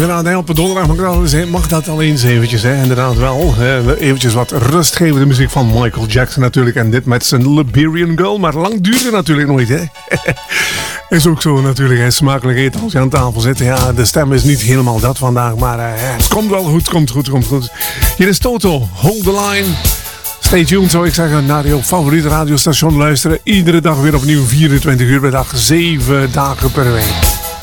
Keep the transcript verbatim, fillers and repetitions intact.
inderdaad, hè, op een donderdag mag dat, eens, mag dat al eens eventjes, hè, inderdaad wel. Hè, eventjes wat rust geven, de muziek van Michael Jackson natuurlijk. En dit met zijn Liberian Girl, maar lang duurde natuurlijk nooit, hè. Is ook zo natuurlijk, hè, smakelijk eten als je aan tafel zit. Ja, de stem is niet helemaal dat vandaag, maar uh, het komt wel goed, komt goed, komt goed. Hier is Toto, Hold the Line. Stay tuned, zou ik zeggen, naar jouw favoriete radiostation luisteren. Iedere dag weer opnieuw, vierentwintig uur per dag, zeven dagen per week.